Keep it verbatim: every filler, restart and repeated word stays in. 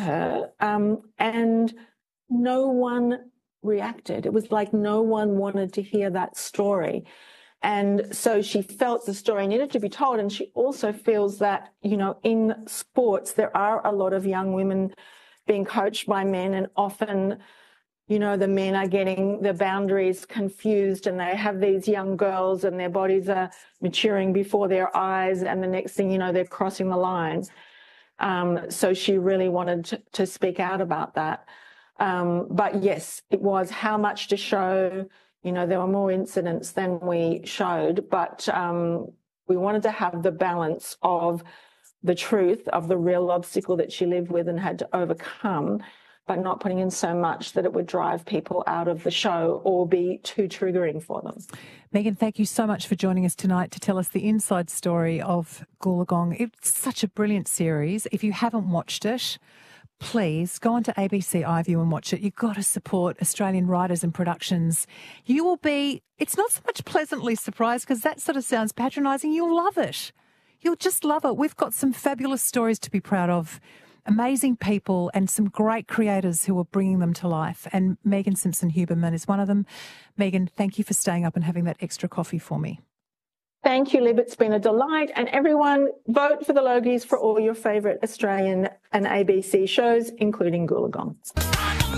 her, um, and no one reacted. It was like no one wanted to hear that story. And so she felt the story needed to be told. And she also feels that, you know, in sports, there are a lot of young women being coached by men, and often, you know, the men are getting the boundaries confused, and they have these young girls and their bodies are maturing before their eyes. And the next thing you know, they're crossing the line. Um, so she really wanted to, to speak out about that. Um, but yes, it was how much to show. You know, there were more incidents than we showed, but um, we wanted to have the balance of the truth of the real obstacle that she lived with and had to overcome, but not putting in so much that it would drive people out of the show or be too triggering for them. Megan, thank you so much for joining us tonight to tell us the inside story of Goolagong. It's such a brilliant series. If you haven't watched it, please go on to A B C iView and watch it. You've got to support Australian writers and productions. You will be, it's not so much pleasantly surprised, because that sort of sounds patronising. You'll love it. You'll just love it. We've got some fabulous stories to be proud of, amazing people and some great creators who are bringing them to life. And Megan Simpson-Huberman is one of them. Megan, thank you for staying up and having that extra coffee for me. Thank you, Lib. It's been a delight. And everyone, vote for the Logies for all your favourite Australian and A B C shows, including Goolagong.